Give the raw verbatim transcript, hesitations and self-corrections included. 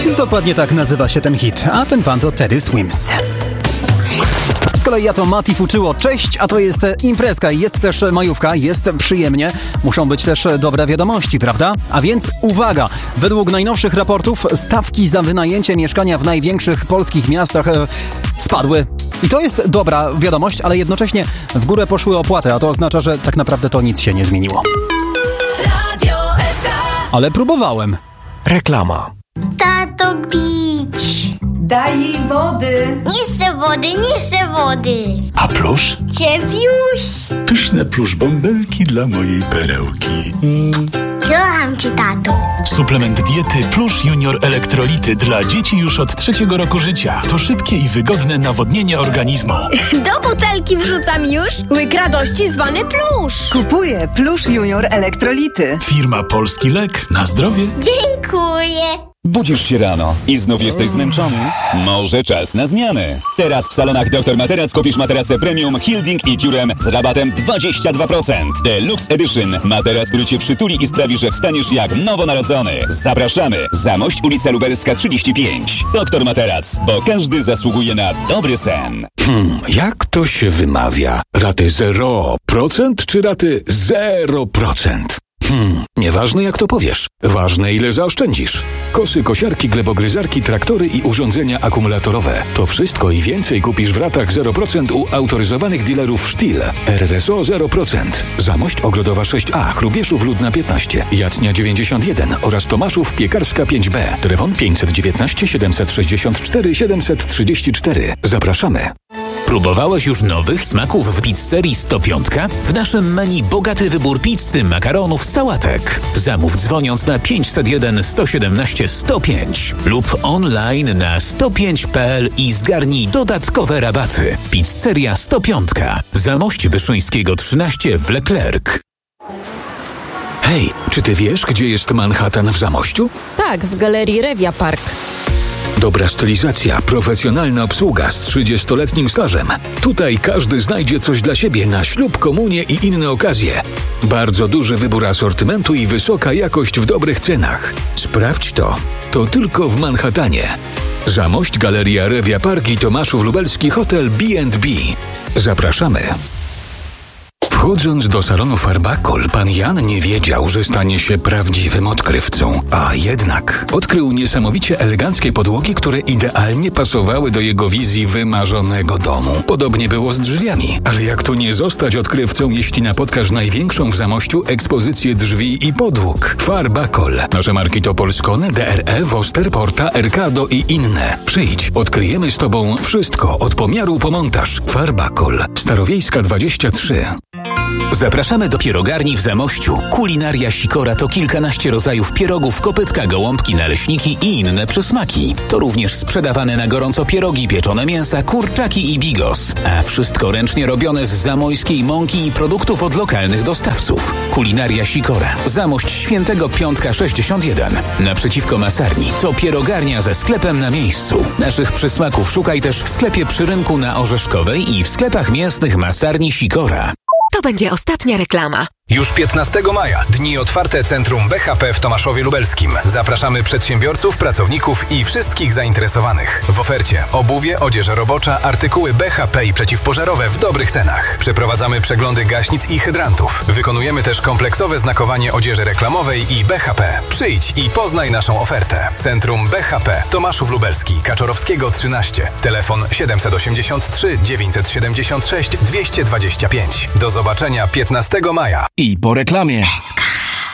Dokładnie tak nazywa się ten hit, a ten pan to Teddy Swims. Z kolei ja to Mati Fuczyło. Cześć, a to jest imprezka, jest też majówka, jest przyjemnie. Muszą być też dobre wiadomości, prawda? A więc uwaga, według najnowszych raportów stawki za wynajęcie mieszkania w największych polskich miastach e, spadły. I to jest dobra wiadomość, ale jednocześnie w górę poszły opłaty, a to oznacza, że tak naprawdę to nic się nie zmieniło. Radio S K. Ale próbowałem. Reklama. Tato, bić. Daj jej wody. Nie chcę wody, nie chcę wody. A plusz? Ciepiuś. Pyszne plusz bąbelki dla mojej perełki. Mm. Kocham cię, tato. Suplement diety Plusz Junior Elektrolity dla dzieci już od trzeciego roku życia. To szybkie i wygodne nawodnienie organizmu. Do butelki wrzucam już łyk radości zwany Plusz. Kupuję Plusz Junior Elektrolity. Firma Polski Lek na zdrowie. Dziękuję. Budzisz się rano i znów jesteś zmęczony? Może czas na zmianę. Teraz w salonach doktor Materac kupisz materace premium Hilding i Curem z rabatem dwadzieścia dwa procent. Deluxe Edition. Materac, który cię przytuli i sprawi, że wstaniesz jak nowonarodzony. Zapraszamy. Zamość, ulica Lubelska trzydzieści pięć. Doktor Materac, bo każdy zasługuje na dobry sen. Hmm, jak to się wymawia? Raty zero procent czy raty zero procent? Hmm, nieważne jak to powiesz. Ważne ile zaoszczędzisz. Kosy, kosiarki, glebogryzarki, traktory i urządzenia akumulatorowe. To wszystko i więcej kupisz w ratach zero procent u autoryzowanych dealerów Stihl. R R S O zero procent. Zamość Ogrodowa sześć A, Hrubieszów Ludna piętnaście, Jacnia dziewięćdziesiąt jeden oraz Tomaszów Piekarska pięć B. Telefon pięćset dziewiętnaście siedemset sześćdziesiąt cztery siedemset trzydzieści cztery. Zapraszamy. Próbowałeś już nowych smaków w pizzerii sto pięć? W naszym menu bogaty wybór pizzy, makaronów, sałatek. Zamów dzwoniąc na pięćset jeden sto siedemnaście sto pięć lub online na sto pięć kropka p l i zgarnij dodatkowe rabaty. Pizzeria sto pięć. Zamość Wyszyńskiego trzynaście w Leclerc. Hej, czy ty wiesz, gdzie jest Manhattan w Zamościu? Tak, w galerii Revia Park. Dobra stylizacja, profesjonalna obsługa z trzydziestoletnim stażem. Tutaj każdy znajdzie coś dla siebie na ślub, komunię i inne okazje. Bardzo duży wybór asortymentu i wysoka jakość w dobrych cenach. Sprawdź to. To tylko w Manhattanie. Zamość, Galeria Revia Park i Tomaszów Lubelski Hotel B and B. Zapraszamy. Wchodząc do salonu Farbakol, pan Jan nie wiedział, że stanie się prawdziwym odkrywcą. A jednak odkrył niesamowicie eleganckie podłogi, które idealnie pasowały do jego wizji wymarzonego domu. Podobnie było z drzwiami. Ale jak tu nie zostać odkrywcą, jeśli napotkasz największą w Zamościu ekspozycję drzwi i podłóg? Farbakol. Nasze marki to Polskone, D R E, Woster, Porta, Erkado i inne. Przyjdź, odkryjemy z tobą wszystko, od pomiaru po montaż. Farbakol. Starowiejska dwadzieścia trzy. Zapraszamy do pierogarni w Zamościu. Kulinaria Sikora to kilkanaście rodzajów pierogów, kopytka, gołąbki, naleśniki i inne przysmaki. To również sprzedawane na gorąco pierogi, pieczone mięsa, kurczaki i bigos. A wszystko ręcznie robione z zamojskiej mąki i produktów od lokalnych dostawców. Kulinaria Sikora. Zamość Świętego Piątka sześćdziesiąt jeden. Naprzeciwko masarni. To pierogarnia ze sklepem na miejscu. Naszych przysmaków szukaj też w sklepie przy rynku na Orzeszkowej i w sklepach mięsnych masarni Sikora. To będzie ostatnia reklama. Już piętnastego maja. Dni otwarte Centrum B H P w Tomaszowie Lubelskim. Zapraszamy przedsiębiorców, pracowników i wszystkich zainteresowanych. W ofercie obuwie, odzież robocza, artykuły B H P i przeciwpożarowe w dobrych cenach. Przeprowadzamy przeglądy gaśnic i hydrantów. Wykonujemy też kompleksowe znakowanie odzieży reklamowej i B H P. Przyjdź i poznaj naszą ofertę. Centrum B H P. Tomaszów Lubelski. Kaczorowskiego trzynaście. Telefon siedemset osiemdziesiąt trzy dziewięćset siedemdziesiąt sześć dwieście dwadzieścia pięć. Do zobaczenia piętnastego maja. I po reklamie.